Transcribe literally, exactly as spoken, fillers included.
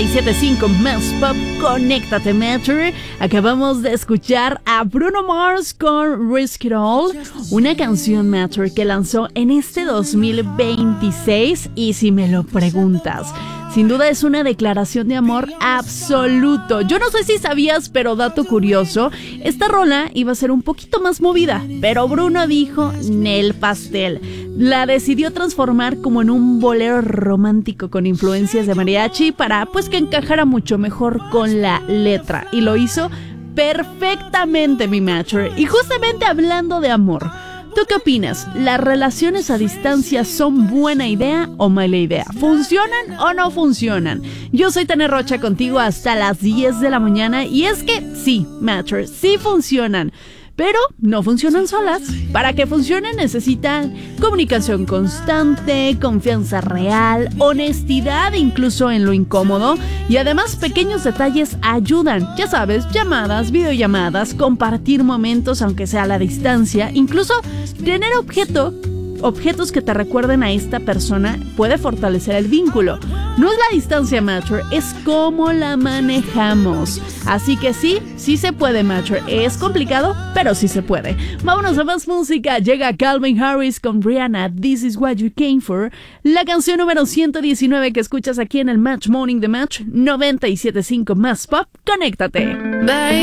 siete punto cinco Más Pop, conéctate, Matter. Acabamos de escuchar a Bruno Mars con Risk It All, una canción, Matter, que lanzó en este dos mil veintiséis. Y si me lo preguntas, sin duda es una declaración de amor absoluto. Yo no sé si sabías, pero dato curioso, esta rola iba a ser un poquito más movida, pero Bruno dijo Nel pastel. La decidió transformar como en un bolero romántico con influencias de mariachi para pues que encajara mucho mejor con la letra. Y lo hizo perfectamente, mi Matcher. Y justamente hablando de amor, ¿tú qué opinas? ¿Las relaciones a distancia son buena idea o mala idea? ¿Funcionan o no funcionan? Yo soy Tania Rocha, contigo hasta las diez de la mañana. Y es que sí, Matcher, sí funcionan, pero no funcionan solas. Para que funcionen necesitan comunicación constante, confianza real, honestidad incluso en lo incómodo, y además pequeños detalles ayudan. Ya sabes, llamadas, videollamadas, compartir momentos aunque sea a la distancia, incluso tener objeto, objetos que te recuerden a esta persona puede fortalecer el vínculo. No es la distancia, Matcher, es cómo la manejamos. Así que sí, sí se puede, Matcher. Es complicado, pero sí se puede. Vámonos a más música. Llega Calvin Harris con Rihanna, This Is What You Came For. La canción número ciento diecinueve que escuchas aquí en el Match Morning The Match, noventa y siete punto cinco Más Pop. Conéctate. Bye.